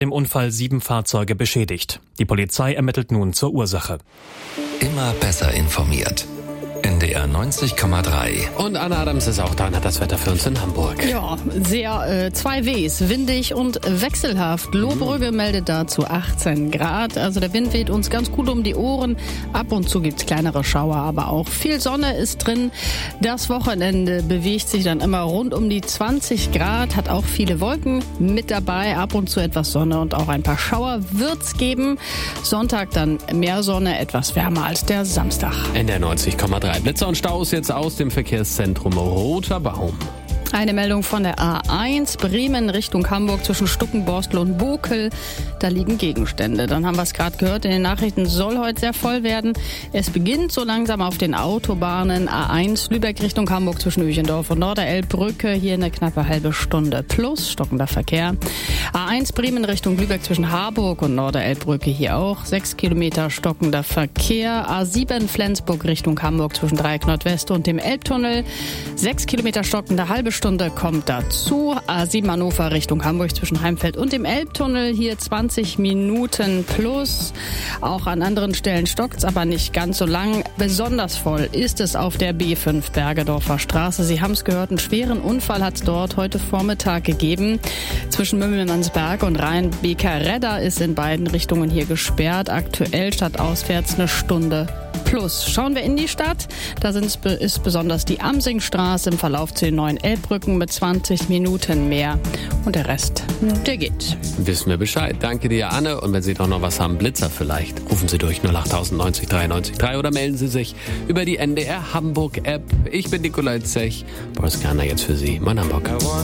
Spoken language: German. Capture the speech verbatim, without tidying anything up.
Im Unfall sieben Fahrzeuge beschädigt. Die Polizei ermittelt nun zur Ursache. Immer besser informiert. N D R neunzig Komma drei. Und Anna Adams ist auch da und hat das Wetter für uns in Hamburg. Ja, sehr äh, zwei Ws, windig und wechselhaft. Lohbrügge mhm. meldet dazu achtzehn Grad. Also der Wind weht uns ganz gut um die Ohren. Ab und zu gibt's kleinere Schauer, aber auch viel Sonne ist drin. Das Wochenende bewegt sich dann immer rund um die zwanzig Grad, hat auch viele Wolken mit dabei. Ab und zu etwas Sonne und auch ein paar Schauer wird's geben. Sonntag dann mehr Sonne, etwas wärmer als der Samstag. N D R neunzig Komma drei. Blitzer und Staus jetzt aus dem Verkehrszentrum Roter Baum. Eine Meldung von der A eins, Bremen Richtung Hamburg zwischen Stuckenborstel und Bokel. Da liegen Gegenstände. Dann haben wir es gerade gehört, in den Nachrichten soll heute sehr voll werden. Es beginnt so langsam auf den Autobahnen. A eins, Lübeck Richtung Hamburg zwischen Öchendorf und Norderelbbrücke. Hier eine knappe halbe Stunde plus stockender Verkehr. A eins, Bremen Richtung Lübeck zwischen Harburg und Norderelbbrücke. Hier auch sechs Kilometer stockender Verkehr. A sieben, Flensburg Richtung Hamburg zwischen Dreieck Nordwest und dem Elbtunnel. sechs Kilometer stockende halbe Stunde. Stunde kommt dazu. A sieben Hannover Richtung Hamburg zwischen Heimfeld und dem Elbtunnel. Hier zwanzig Minuten plus. Auch an anderen Stellen stockt's, aber nicht ganz so lang. Besonders voll ist es auf der B fünf Bergedorfer Straße. Sie haben es gehört, einen schweren Unfall hat es dort heute Vormittag gegeben. Zwischen Mümmelmannsberg und Rhein-Beker-Redder ist in beiden Richtungen hier gesperrt. Aktuell statt auswärts eine Stunde plus. Schauen wir in die Stadt. Da sind, ist besonders die Amsingstraße im Verlauf zu den neuen Elbbrücken mit zwanzig Minuten mehr. Und der Rest, der geht. Wissen wir Bescheid. Danke dir, Anne. Und wenn Sie doch noch was haben, Blitzer vielleicht, rufen Sie durch null acht neunzig drei neunzig drei oder melden Sie sich über die N D R Hamburg App. Ich bin Nikolai Zech. Boris Garner jetzt für Sie. Mein Hamburg.